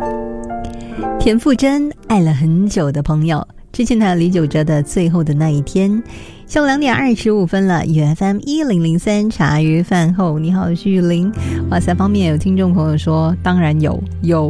田馥甄爱了很久的朋友，之前的李玖哲的最后的那一天。下午2点25分了，FM 1003茶余饭后，你好，徐玉玲。哇塞，方面有听众朋友说，当然有。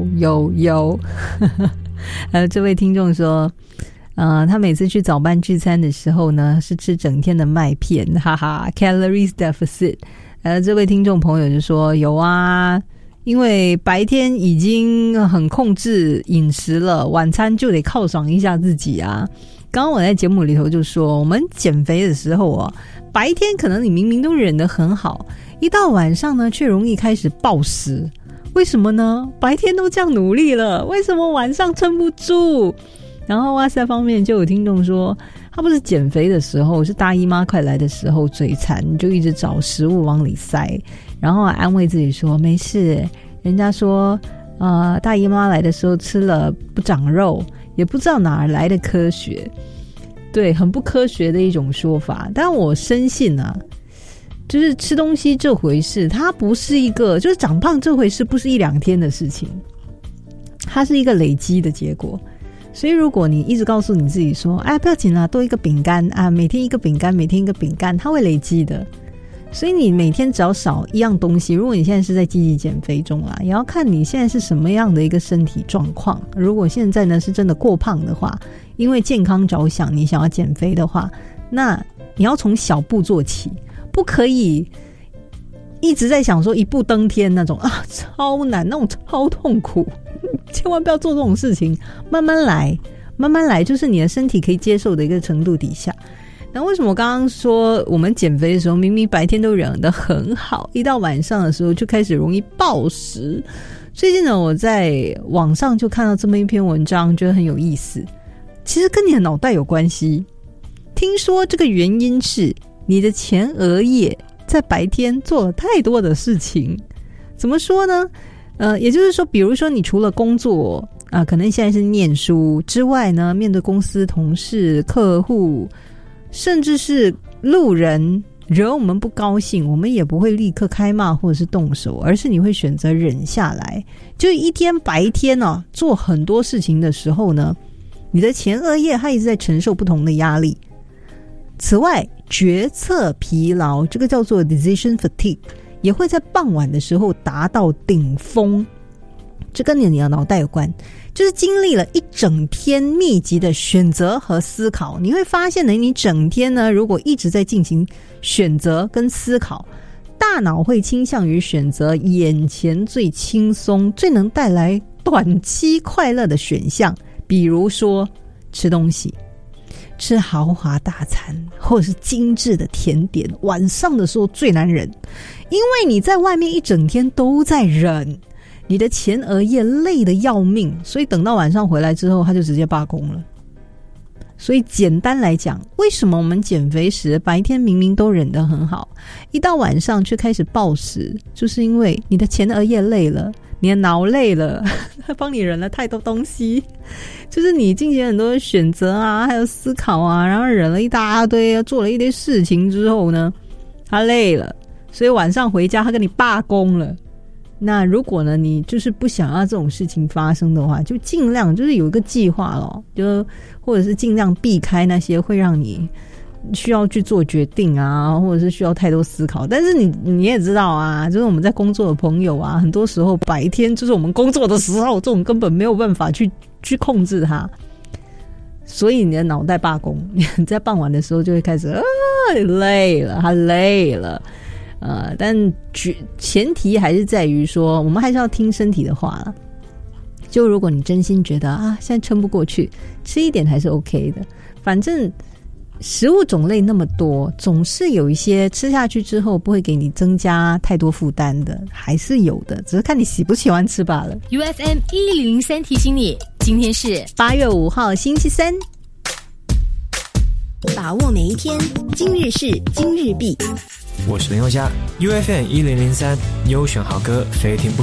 这位听众说，他每次去早班聚餐的时候呢，是吃整天的麦片，哈哈 ，calories deficit。这位听众朋友就说，有啊。因为白天已经很控制饮食了，晚餐就得犒赏一下自己啊。刚刚我在节目里头就说，我们减肥的时候啊，白天可能你明明都忍得很好，一到晚上呢却容易开始暴食。为什么呢？白天都这样努力了，为什么晚上撑不住？然后哇塞方面就有听众说，他不是减肥的时候，是大姨妈快来的时候嘴馋，就一直找食物往里塞，然后安慰自己说没事，人家说大姨妈来的时候吃了不长肉，也不知道哪儿来的科学。对，很不科学的一种说法。但我深信啊，就是吃东西这回事，它不是一个，就是长胖这回事不是1-2天的事情，它是一个累积的结果。所以如果你一直告诉你自己说，哎，不要紧啦，多一个饼干啊，每天一个饼干，每天一个饼干，它会累积的。所以你每天只要少一样东西，如果你现在是在积极减肥中啊，也要看你现在是什么样的一个身体状况。如果现在呢是真的过胖的话，因为健康着想，你想要减肥的话，那你要从小步做起，不可以一直在想说一步登天那种啊，超难，那种超痛苦。千万不要做这种事情，慢慢来，慢慢来，就是你的身体可以接受的一个程度底下。那为什么我刚刚说我们减肥的时候明明白天都忍得很好，一到晚上的时候就开始容易暴食？最近呢，我在网上就看到这么一篇文章，觉得很有意思，其实跟你的脑袋有关系。听说这个原因是你的前额叶在白天做了太多的事情。怎么说呢？也就是说，比如说你除了工作可能现在是念书之外呢，面对公司同事、客户，甚至是路人惹我们不高兴，我们也不会立刻开骂或者是动手，而是你会选择忍下来。就一天白天做很多事情的时候呢，你的前额叶它一直在承受不同的压力。此外，决策疲劳，这个叫做 decision fatigue， 也会在傍晚的时候达到顶峰。这跟你的脑袋有关，就是经历了一整天密集的选择和思考，你会发现呢，你整天呢如果一直在进行选择跟思考，大脑会倾向于选择眼前最轻松、最能带来短期快乐的选项，比如说吃东西，吃豪华大餐或者是精致的甜点，晚上的时候最难忍，因为你在外面一整天都在忍，你的前额叶累得要命，所以等到晚上回来之后它就直接罢工了。所以简单来讲，为什么我们减肥时白天明明都忍得很好，一到晚上却开始暴食，就是因为你的前额叶累了，你的脑累了，帮你忍了太多东西，就是你进行很多选择啊，还有思考啊，然后忍了一大堆，做了一堆事情之后呢，他累了，所以晚上回家他跟你罢工了。那如果呢你就是不想要这种事情发生的话，就尽量就是有一个计划咯，就或者是尽量避开那些会让你需要去做决定啊，或者是需要太多思考。但是你也知道啊，就是我们在工作的朋友啊，很多时候白天就是我们工作的时候，这种根本没有办法去控制它，所以你的脑袋罢工，你在傍晚的时候就会开始累了，他累了。但前提还是在于说，我们还是要听身体的话了。就如果你真心觉得现在撑不过去，吃一点还是 OK 的。反正食物种类那么多，总是有一些吃下去之后不会给你增加太多负担的，还是有的，只是看你喜不喜欢吃罢了。 UFM 1003提醒你，今天是 8月5号星期三， 把握每一天，今日事今日毕。 我是林宥嘉 ，UFM 1003优选好歌，非听不